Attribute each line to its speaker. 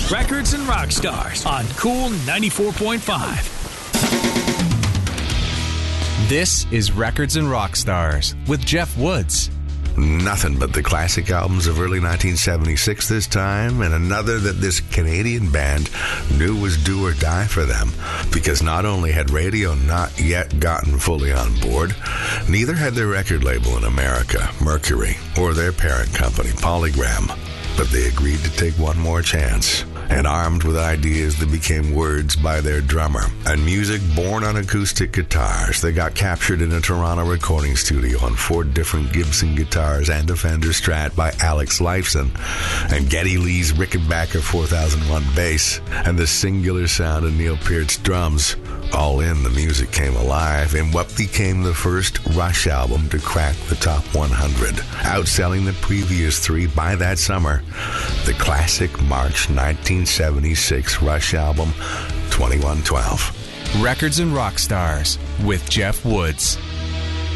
Speaker 1: Records and Rock Stars on Cool 94.5.
Speaker 2: This is Records and Rock Stars with Jeff Woods.
Speaker 3: Nothing but the classic albums of early 1976 this time, and another that this Canadian band knew was do or die for them, because not only had radio not yet gotten fully on board, neither had their record label in America, Mercury, or their parent company, Polygram. But they agreed to take one more chance, and armed with ideas that became words by their drummer, and music born on acoustic guitars, they got captured in a Toronto recording studio on 4 different Gibson guitars and a Fender Strat by Alex Lifeson, and Geddy Lee's Rickenbacker 4001 bass, and the singular sound of Neil Peart's drums. All in, the music came alive in what became the first Rush album to crack the top 100, outselling the previous 3 by that summer. The classic March 1976 Rush album, 2112.
Speaker 2: Records and Rock Stars with Jeff Woods.